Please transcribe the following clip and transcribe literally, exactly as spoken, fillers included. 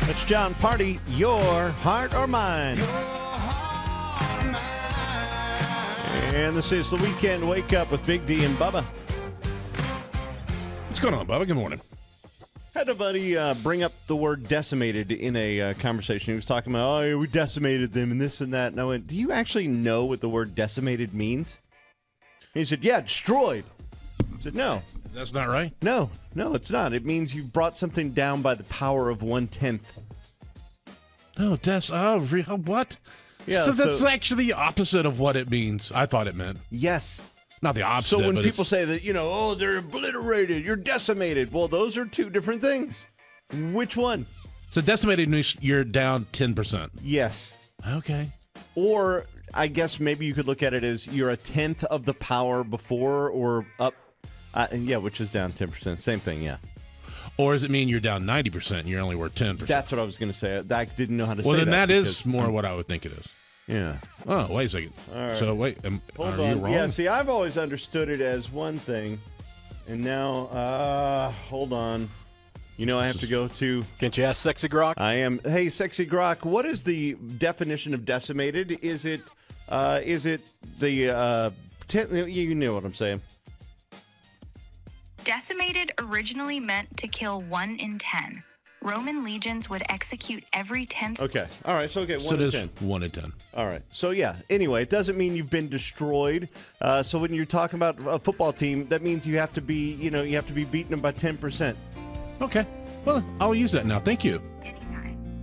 It's John Party, your heart or mine. Your heart or mine. And this is the weekend wake up with Big D and Bubba. What's going on, Bubba? Good morning. Had a buddy uh, bring up the word decimated in a uh, conversation. He was talking about, oh, we decimated them and this and that. And I went, do you actually know what the word decimated means? He said, yeah, destroyed. I said, no. That's not right. No, no, it's not. It means you've brought something down by the power of one-tenth. No, Des. Oh, re- what? Yeah, so that's so- actually the opposite of what it means. I thought it meant. Yes. Not the opposite. So when but people it's- say that, you know, oh, they're obliterated, you're decimated. Well, those are two different things. Which one? So decimated means you're down ten percent. Yes. Okay. Or I guess maybe you could look at it as you're a tenth of the power before or up. Uh, yeah, which is down ten percent. Same thing, yeah. Or does it mean you're down ninety percent and you're only worth ten percent? That's what I was going to say. I didn't know how to well, say then that. that is because- more what I would think it is. Yeah. Oh, wait a second. All right. So wait, am, Hold are on. you wrong? Yeah, see, I've always understood it as one thing. And now, uh, hold on. You know, I have to go to... Can't you ask Sexy Grok? I am. Hey, Sexy Grok, what is the definition of decimated? Is it, uh, is it the, uh, ten, you know what I'm saying. Decimated originally meant to kill one in ten. Roman legions would execute every tenth. Okay. All right. So, okay, So one it in is ten. one in ten. All right. So, yeah. Anyway, it doesn't mean you've been destroyed. Uh, so when you're talking about a football team, that means you have to be, you know, you have to be beaten them by ten percent. Okay. Well, I'll use that now. Thank you. Anytime.